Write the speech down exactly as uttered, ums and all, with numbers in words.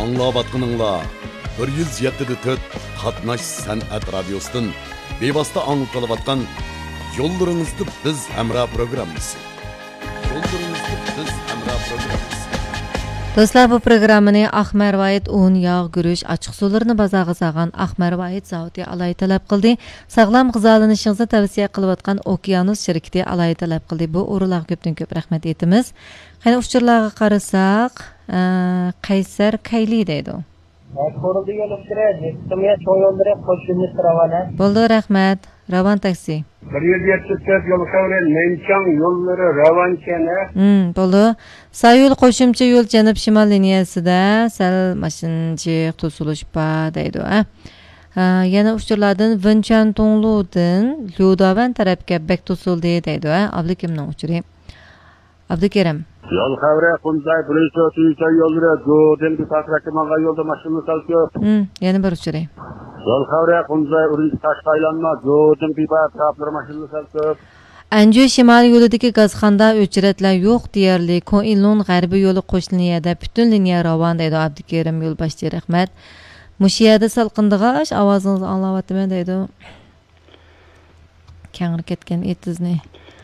Аңлаватқаныңла bir yuz yetti dört Qatnash San'at Radiosu'dan bevosita anglatilayotgan Yo'llaringizda biz Hamra programmasi. Yo'llaringizda biz Hamra programmasi. Do'stlar, bu programmani Ahmar Voyit un, yog', guruch, ochiq suvlarni bozorga solgan Ahmar Voyit zavodi alay talab qildi. Sog'lom g'izolanishingizni tavsiya qilayotgan Okeanus shirkati alay talab qildi. Bu o'rinlarga ko'pdan ko'p rahmat aytamiz. Qani uchurlarga qarasak, Qaysar Kayli deydi. Bo'ldi, rahmat. Ravan taksi. bir yuz yetti dört yo'l xavri Menchang yo'llari Ravanchana. Hmm, bo'ldi. Sayul qo'shimcha yo'l janub shimol liniyasida sal mashinchi to'silish bor deydi, ha. Yana uchurlardan Vincentongludan Lyodavan tarafga bek to'sildi deydi, ha. Abdukimning uchuri. Abdukerim. Yo'l xavri Qunzay Brito Tuysa yo'llari Jo'den bir patrakimaga yo'lda mashina salkio. Hmm, yana bir uchuri. Yo'l xavri Qunzay Urinch Tashqaylanma Jo'den bir patraplar mashina salkio. Anju shimoliy yo'lidagi gazxonda o'chiratlar yo'q deyarli. Ko'ilon g'arbiy yo'li qo'shliniyada butun liniya ravon deydi Abdukerim yo'lboshchi, rahmat. Mushiyada salqindig'ash ovozingizni anglayapman deydi. Kangri ketgan etizni.